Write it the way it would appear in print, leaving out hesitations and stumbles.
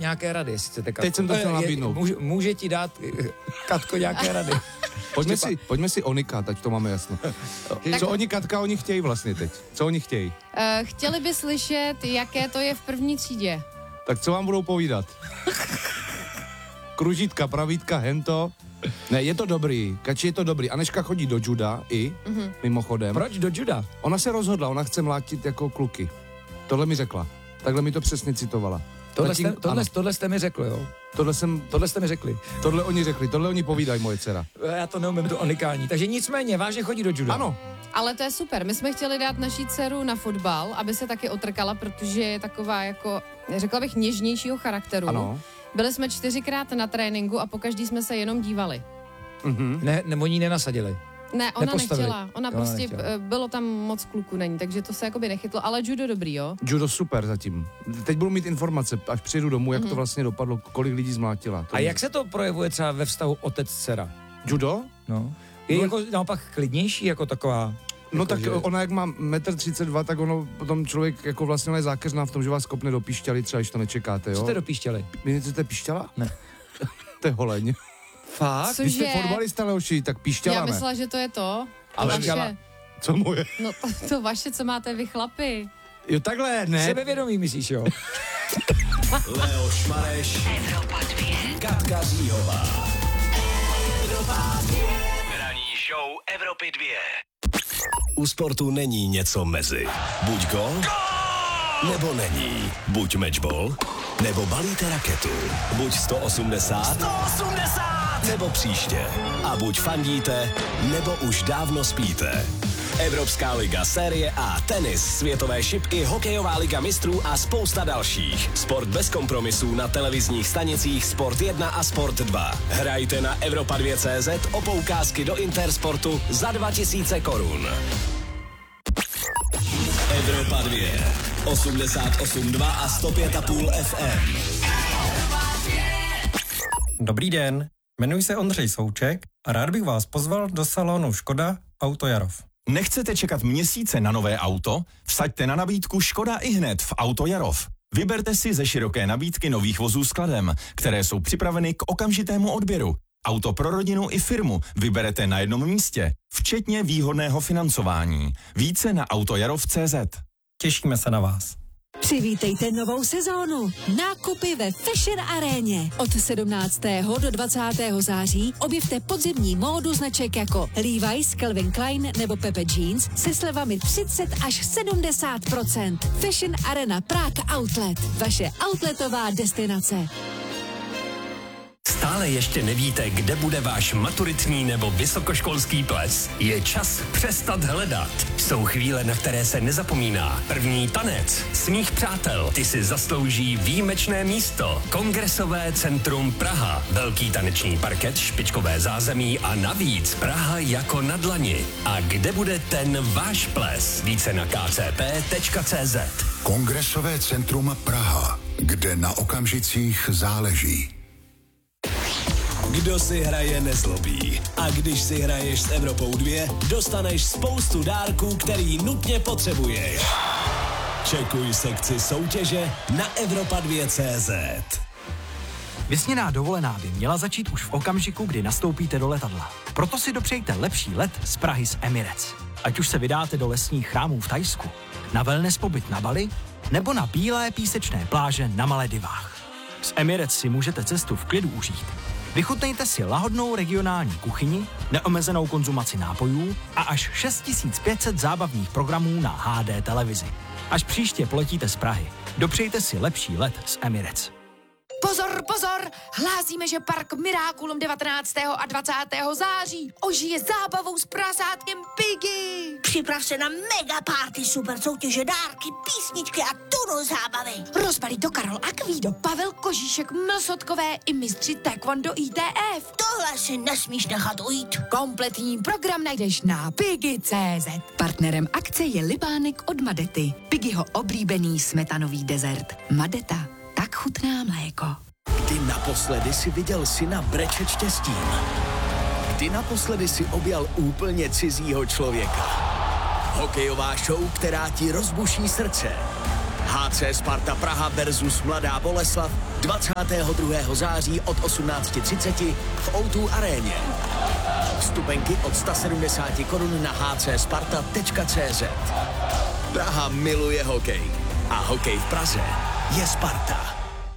nějaké rady, jestli chcete, Katko. Teď jsem to chtěl nabídnout. Může ti dát, Katko, nějaké rady. Pojďme si Onika, ať to máme jasno. Co oni, Katka, oni chtějí vlastně teď? Co oni chtějí? Chtěli by slyšet, jaké to je v první třídě. Tak co vám budou povídat? Kružítka, pravítka, hento. Ne, je to dobrý, Kači, je to dobrý. Aneška chodí do juda mimochodem. Proč do juda? Ona se rozhodla, ona chce mlátit jako kluky. Tohle mi řekla. Takhle mi to přesně citovala. Tohle jste mi řekl, jo? Tohle jste mi řekli. Tohle oni řekli, tohle oni povídají, moje dcera. Já to neumím, to onikání. Takže nicméně, vážně chodí do juda. Ano. Ale to je super. My jsme chtěli dát naší dceru na fotbal, aby se taky otrkala, protože je taková jako, řekla bych, něžnějšího charakteru. Ano. Byli jsme 4krát na tréninku a pokaždý jsme se jenom dívali. Mm-hmm. Ne, oni nenasadili. Ne, ona Nepostavili. nechtěla. Ona prostě, nechtěla. Bylo tam moc kluků není, takže to se jakoby nechytlo, ale judo dobrý, jo? Judo super zatím. Teď budu mít informace, až přijedu domů, jak to vlastně dopadlo, kolik lidí zmlátila. A jak se to projevuje třeba ve vztahu otec-dcera? Judo? No. Je jako naopak klidnější, jako taková... No jako, tak že... ona jak má 1,32 m, tak ono potom člověk jako vlastně je zákeřná v tom, že vás kopne do píšťaly, třeba když to nečekáte, jo? Co jste do píšťaly? Víte, co to je píšťala? Ne. To je holeň. Fakt? Když jste fotbalista, Leoši, tak píšťala. Já myslela, že to je to. Ale vaše. Co moje? No to vaše, co máte vy chlapi. Jo, takhle, ne. Sebevědomí, myslíš, jo? Leoš Mareš, Evropa 2, Katka Říhová. Evropa 2. Ranní show Evropy 2. U sportu není něco mezi. Buď gol, nebo není. Buď matchball, nebo balíte raketu. Buď 180, nebo příště. A buď fandíte, nebo už dávno spíte. Evropská liga, série A, tenis, světové šipky, hokejová liga mistrů a spousta dalších. Sport bez kompromisů na televizních stanicích Sport 1 a Sport 2. Hrajte na Evropa2.cz o poukázky do Intersportu za 2000 korun. Evropa 2, 88,2 a 105,5 FM. Dobrý den, jmenuji se Ondřej Souček a rád bych vás pozval do salonu Škoda Auto Jarov. Nechcete čekat měsíce na nové auto? Vsaďte na nabídku Škoda ihned v Auto Jarov. Vyberte si ze široké nabídky nových vozů skladem, které jsou připraveny k okamžitému odběru. Auto pro rodinu i firmu vyberete na jednom místě, včetně výhodného financování. Více na autojarov.cz. Těšíme se na vás. Přivítejte novou sezónu. Nákupy ve Fashion Aréně. Od 17. do 20. září objevte podzimní módu značek jako Levi's, Calvin Klein nebo Pepe Jeans se slevami 30 až 70%. Fashion Arena Prague Outlet. Vaše outletová destinace. Stále ještě nevíte, kde bude váš maturitní nebo vysokoškolský ples? Je čas přestat hledat. Jsou chvíle, na které se nezapomíná. První tanec svých přátel. Ty si zaslouží výjimečné místo. Kongresové centrum Praha. Velký taneční parket, špičkové zázemí a navíc Praha jako na dlani. A kde bude ten váš ples? Více na kcp.cz. Kongresové centrum Praha, kde na okamžicích záleží. Kdo si hraje, nezlobí. A když si hraješ s Evropou 2, dostaneš spoustu dárků, který nutně potřebuješ. Čekuj sekci soutěže na Evropa2.cz. Vysněná dovolená by měla začít už v okamžiku, kdy nastoupíte do letadla. Proto si dopřejte lepší let z Prahy z Emirates. Ať už se vydáte do lesních chrámů v Thajsku, na wellness pobyt na Bali, nebo na bílé písečné pláže na Maledivách. Z Emirates si můžete cestu v klidu užít. Vychutnejte si lahodnou regionální kuchyni, neomezenou konzumaci nápojů a až 6500 zábavních programů na HD televizi. Až příště poletíte z Prahy, dopřejte si lepší let z Emirates. Pozor, pozor! Hlásíme, že park Miraculum 19. a 20. září ožije zábavou s prasátkem Piggy. Připrav se na mega party, super soutěže, dárky, písničky a tunu zábavy. Rozbalí to Karol Akvído, Pavel Kožíšek, Mlsotkové i mistři Taekwondo ITF. Tohle si nesmíš nechat ujít. Kompletní program najdeš na Piggy.cz. Partnerem akce je Libánek od Madety. Piggyho oblíbený smetanový dezert. Madeta. Tak chutná mléko. Kdy naposledy si viděl syna brečet štěstím? Kdy naposledy si objal úplně cizího člověka? Hokejová show, která ti rozbuší srdce. HC Sparta Praha versus Mladá Boleslav 22. září od 18:30 v O2 aréně. Vstupenky od 170 korun na hcsparta.cz. Praha miluje hokej a hokej v Praze je Sparta.